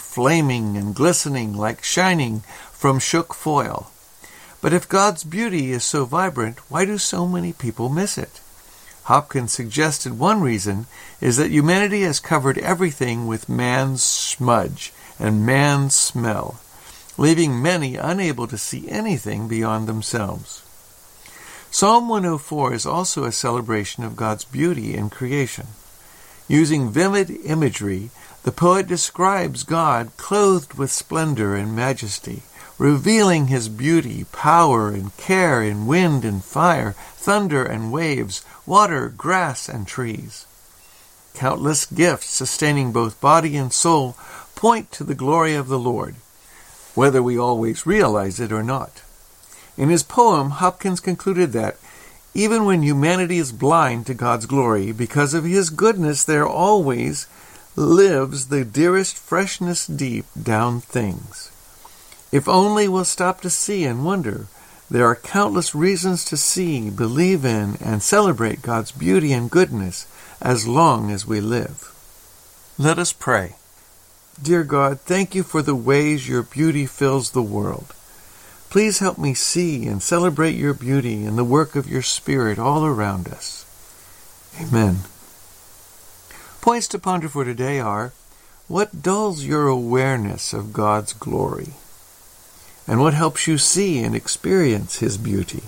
flaming and glistening like shining from shook foil. But if God's beauty is so vibrant, why do so many people miss it? Hopkins suggested one reason is that humanity has covered everything with man's smudge and man's smell, leaving many unable to see anything beyond themselves. Psalm 104 is also a celebration of God's beauty in creation. Using vivid imagery, the poet describes God clothed with splendor and majesty, revealing his beauty, power, and care in wind and fire, thunder and waves, water, grass, and trees. Countless gifts sustaining both body and soul point to the glory of the Lord, whether we always realize it or not. In his poem, Hopkins concluded that even when humanity is blind to God's glory, because of his goodness there always lives the dearest freshness deep down things. If only we'll stop to see and wonder, there are countless reasons to see, believe in, and celebrate God's beauty and goodness as long as we live. Let us pray. Dear God, thank you for the ways your beauty fills the world. Please help me see and celebrate your beauty and the work of your Spirit all around us. Amen. Points to ponder for today are, what dulls your awareness of God's glory? And what helps you see and experience his beauty?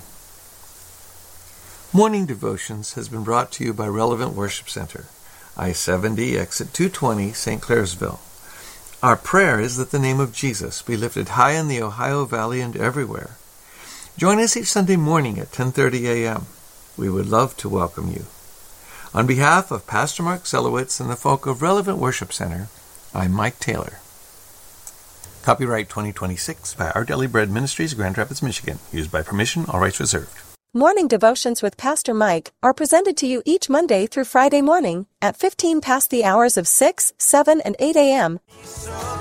Morning Devotions has been brought to you by Relevant Worship Center, I-70, exit 220, St. Clairsville. Our prayer is that the name of Jesus be lifted high in the Ohio Valley and everywhere. Join us each Sunday morning at 10:30 a.m. We would love to welcome you. On behalf of Pastor Mark Selowitz and the folk of Relevant Worship Center, I'm Mike Taylor. Copyright 2026 by Our Daily Bread Ministries, Grand Rapids, Michigan. Used by permission, all rights reserved. Morning Devotions with Pastor Mike are presented to you each Monday through Friday morning at 15 past the hours of 6, 7, and 8 a.m.